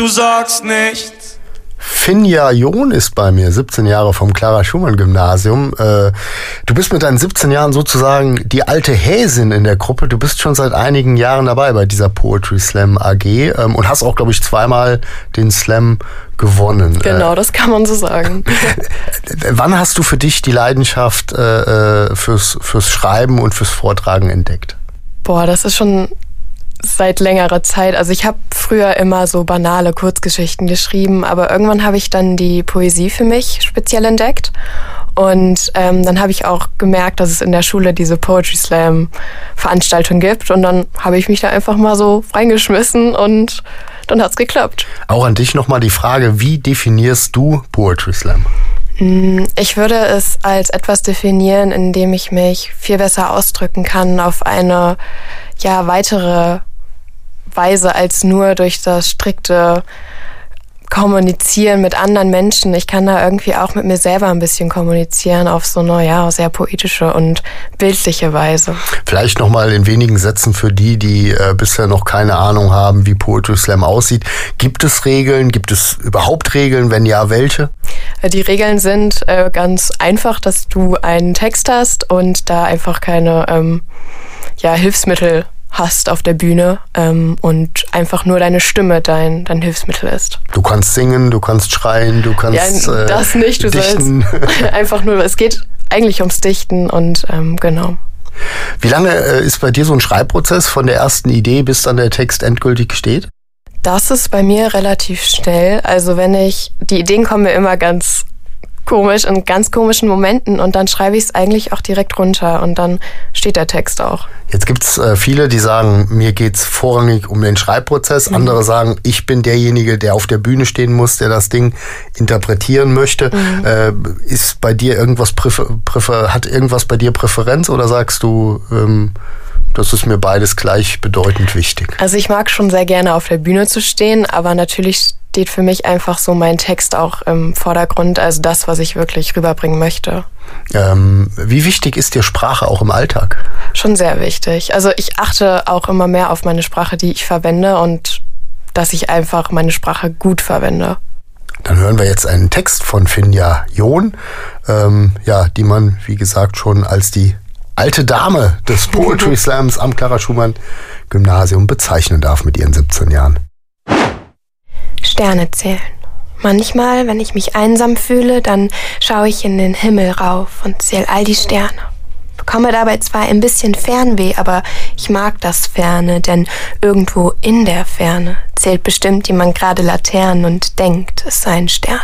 Du sagst nichts. Finja John ist bei mir, 17 Jahre vom Clara-Schumann-Gymnasium. Du bist mit deinen 17 Jahren sozusagen die alte Häsin in der Gruppe. Du bist schon seit einigen Jahren dabei bei dieser Poetry Slam AG und hast auch, glaube ich, zweimal den Slam gewonnen. Genau, das kann man so sagen. Wann hast du für dich die Leidenschaft fürs Schreiben und fürs Vortragen entdeckt? Boah, das ist schon seit längerer Zeit. Also ich habe früher immer so banale Kurzgeschichten geschrieben, aber irgendwann habe ich dann die Poesie für mich speziell entdeckt. Und dann habe ich auch gemerkt, dass es in der Schule diese Poetry Slam Veranstaltung gibt. Und dann habe ich mich da einfach mal so reingeschmissen und dann hat's geklappt. Auch an dich nochmal die Frage, wie definierst du Poetry Slam? Ich würde es als etwas definieren, in dem ich mich viel besser ausdrücken kann auf eine weitere Weise als nur durch das strikte Kommunizieren mit anderen Menschen. Ich kann da irgendwie auch mit mir selber ein bisschen kommunizieren auf so eine sehr poetische und bildliche Weise. Vielleicht nochmal in wenigen Sätzen für die bisher noch keine Ahnung haben, wie Poetry Slam aussieht. Gibt es Regeln? Gibt es überhaupt Regeln? Wenn ja, welche? Die Regeln sind ganz einfach, dass du einen Text hast und da einfach keine Hilfsmittel hast auf der Bühne und einfach nur deine Stimme dein Hilfsmittel ist. Du kannst singen, du kannst schreien, du kannst das nicht, du dichten. Sollst einfach nur, es geht eigentlich ums Dichten und genau. Wie lange ist bei dir so ein Schreibprozess von der ersten Idee bis dann der Text endgültig steht? Das ist bei mir relativ schnell. Also die Ideen kommen mir immer ganz komisch, in ganz komischen Momenten und dann schreibe ich es eigentlich auch direkt runter und dann steht der Text auch. Jetzt gibt's viele, die sagen, mir geht's vorrangig um den Schreibprozess. Andere sagen, ich bin derjenige, der auf der Bühne stehen muss, der das Ding interpretieren möchte. Ist bei dir irgendwas hat irgendwas bei dir Präferenz oder sagst du, das ist mir beides gleichbedeutend wichtig? Also ich mag schon sehr gerne auf der Bühne zu stehen, aber natürlich steht für mich einfach so mein Text auch im Vordergrund, also das, was ich wirklich rüberbringen möchte. Wie wichtig ist dir Sprache auch im Alltag? Schon sehr wichtig. Also ich achte auch immer mehr auf meine Sprache, die ich verwende und dass ich einfach meine Sprache gut verwende. Dann hören wir jetzt einen Text von Finja John, die man, wie gesagt, schon als die alte Dame des Poetry Slams am Clara-Schumann-Gymnasium bezeichnen darf mit ihren 17 Jahren. Sterne zählen. Manchmal, wenn ich mich einsam fühle, dann schaue ich in den Himmel rauf und zähle all die Sterne. Bekomme dabei zwar ein bisschen Fernweh, aber ich mag das Ferne, denn irgendwo in der Ferne zählt bestimmt jemand gerade Laternen und denkt, es seien Sterne.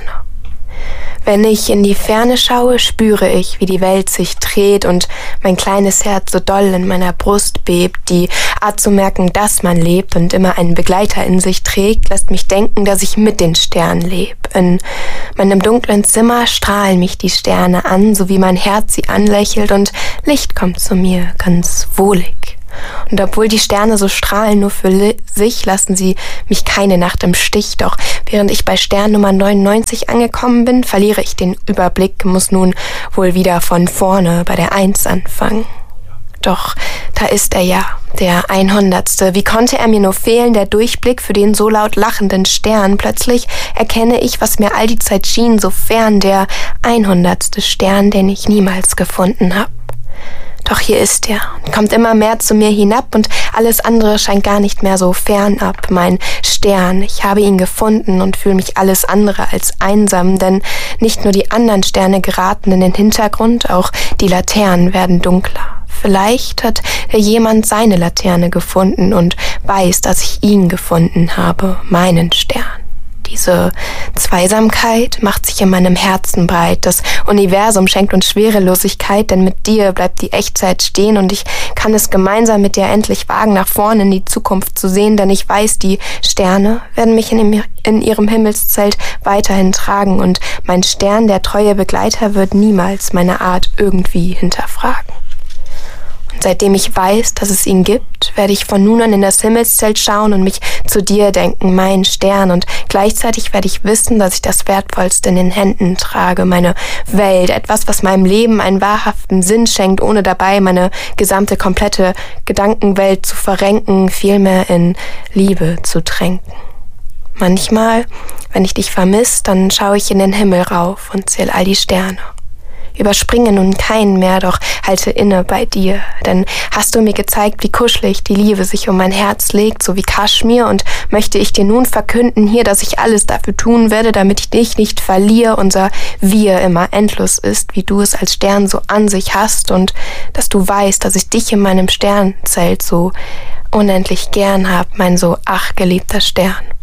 Wenn ich in die Ferne schaue, spüre ich, wie die Welt sich dreht und mein kleines Herz so doll in meiner Brust bebt. Die Art zu merken, dass man lebt und immer einen Begleiter in sich trägt, lässt mich denken, dass ich mit den Sternen lebe. In meinem dunklen Zimmer strahlen mich die Sterne an, so wie mein Herz sie anlächelt und Licht kommt zu mir, ganz wohlig. Und obwohl die Sterne so strahlen nur für sich, lassen sie mich keine Nacht im Stich. Doch während ich bei Stern Nummer 99 angekommen bin, verliere ich den Überblick, muss nun wohl wieder von vorne bei der 1 anfangen. Doch da ist er ja, der 100. Wie konnte er mir nur fehlen, der Durchblick für den so laut lachenden Stern? Plötzlich erkenne ich, was mir all die Zeit schien, so fern, der 100. Stern, den ich niemals gefunden habe. Doch hier ist er und kommt immer mehr zu mir hinab und alles andere scheint gar nicht mehr so fernab. Mein Stern, ich habe ihn gefunden und fühle mich alles andere als einsam, denn nicht nur die anderen Sterne geraten in den Hintergrund, auch die Laternen werden dunkler. Vielleicht hat jemand seine Laterne gefunden und weiß, dass ich ihn gefunden habe, meinen Stern. Diese Zweisamkeit macht sich in meinem Herzen breit. Das Universum schenkt uns Schwerelosigkeit, denn mit dir bleibt die Echtzeit stehen und ich kann es gemeinsam mit dir endlich wagen, nach vorne in die Zukunft zu sehen, denn ich weiß, die Sterne werden mich in ihrem Himmelszelt weiterhin tragen und mein Stern, der treue Begleiter, wird niemals meine Art irgendwie hinterfragen. Und seitdem ich weiß, dass es ihn gibt, werde ich von nun an in das Himmelszelt schauen und mich zu dir denken, mein Stern. Und gleichzeitig werde ich wissen, dass ich das Wertvollste in den Händen trage, meine Welt, etwas, was meinem Leben einen wahrhaften Sinn schenkt, ohne dabei meine gesamte, komplette Gedankenwelt zu verrenken, vielmehr in Liebe zu tränken. Manchmal, wenn ich dich vermiss, dann schaue ich in den Himmel rauf und zähl all die Sterne. Überspringe nun keinen mehr, doch halte inne bei dir, denn hast du mir gezeigt, wie kuschelig die Liebe sich um mein Herz legt, so wie Kaschmir, und möchte ich dir nun verkünden hier, dass ich alles dafür tun werde, damit ich dich nicht verliere, unser Wir immer endlos ist, wie du es als Stern so an sich hast, und dass du weißt, dass ich dich in meinem Sternzelt so unendlich gern hab, mein so ach geliebter Stern.